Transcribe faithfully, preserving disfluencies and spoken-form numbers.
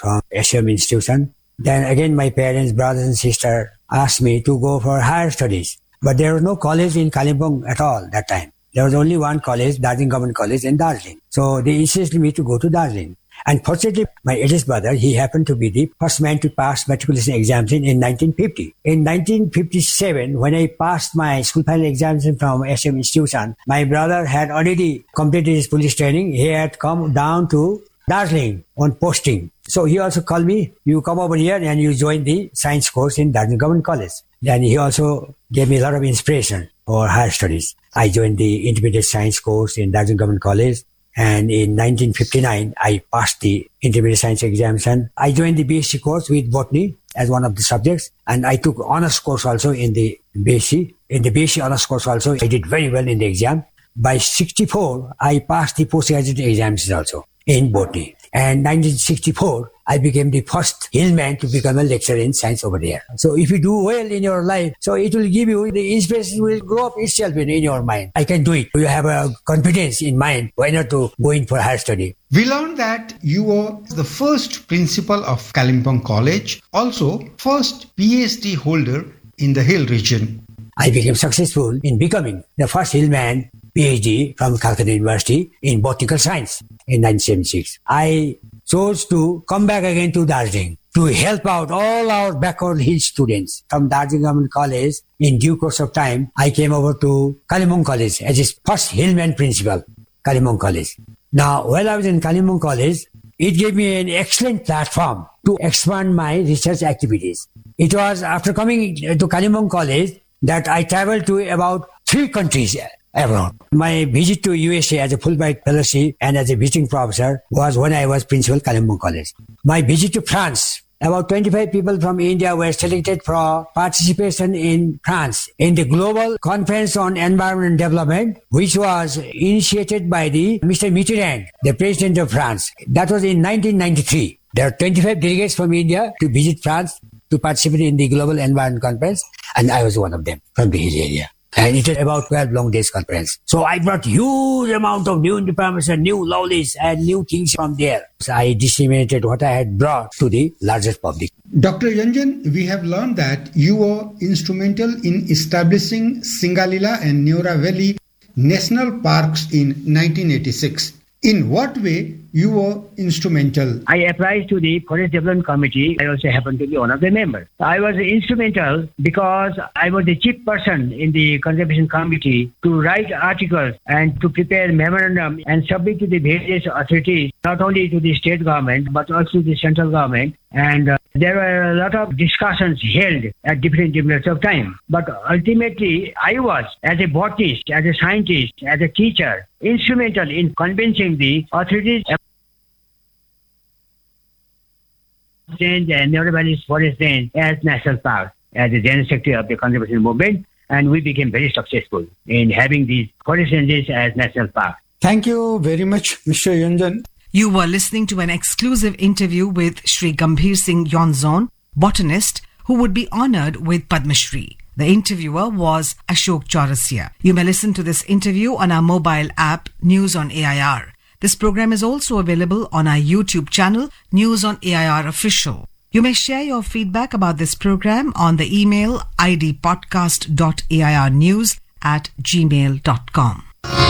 from S M institution. Then again my parents, brothers and sisters asked me to go for higher studies. But there was no college in Kalimpong at all that time. There was only one college, Darjeeling Government College in Darjeeling. So they insisted me to go to Darjeeling. And fortunately, my eldest brother, he happened to be the first man to pass matriculation examination in nineteen fifty. In nineteen fifty-seven, when I passed my school final examination from S M institution, my brother had already completed his police training. He had come down to Darjeeling on posting. So he also called me, you come over here and you join the science course in Darjeeling Government College. Then he also gave me a lot of inspiration for higher studies. I joined the intermediate science course in Darjeeling Government College. And in nineteen fifty-nine, I passed the intermediate science examination. I joined the B S c course with botany as one of the subjects. And I took honors course also in the B S c. In the B S c honors course also, I did very well in the exam. By sixty-four, I passed the postgraduate examinations also in botany. And nineteen sixty-four, I became the first hillman to become a lecturer in science over there. So if you do well in your life, so it will give you, the inspiration will grow up itself in, in your mind. I can do it. You have a confidence in mind. Why not to go in for higher study? We learned that you were the first principal of Kalimpong College, also first P H D holder in the Hill region. I became successful in becoming the first hillman P H D from Calcutta University in botanical science in nineteen seventy-six. I chose to come back again to Darjeeling to help out all our backward hill students from Darjeeling Government College. In due course of time, I came over to Kalimpong College as its first hillman principal, Kalimpong College. Now, while I was in Kalimpong College, it gave me an excellent platform to expand my research activities. It was after coming to Kalimpong College that I traveled to about three countries abroad. My visit to U S A as a Fulbright fellowship and as a visiting professor was when I was principal Kalimpong College. My visit to France, about twenty-five people from India were selected for participation in France in the Global Conference on Environment and Development, which was initiated by the Mister Mitterrand, the President of France. That was in nineteen ninety-three. There are twenty-five delegates from India to visit France to participate in the Global Environment Conference, and I was one of them from the hill area. And it was about twelve long days conference. So I brought huge amount of new information, new knowledge and new things from there. So I disseminated what I had brought to the larger public. Doctor Yonjan, we have learned that you were instrumental in establishing Singalila and Neora Valley National Parks in nineteen eighty-six. In what way you were instrumental? I applied to the Forest Development Committee. I also happened to be one of the members. I was instrumental because I was the chief person in the Conservation Committee to write articles and to prepare memorandum and submit to the various authorities, not only to the state government, but also to the central government. And uh, there were a lot of discussions held at different periods of time. But ultimately, I was, as a botanist, as a scientist, as a teacher, instrumental in convincing the authorities and Neora Valley Forest Range as national park, as the general secretary of the conservation movement, and we became very successful in having these forest ranges as national park. Thank you very much, Mister Yonjan. You were listening to an exclusive interview with Shri Gambhir Singh Yonzon, botanist, who would be honoured with Padma Shri. The interviewer was Ashok Chaurasia. You may listen to this interview on our mobile app, News on A I R. This program is also available on our YouTube channel, News on A I R Official. You may share your feedback about this program on the email idpodcast dot airnews at gmail dot com.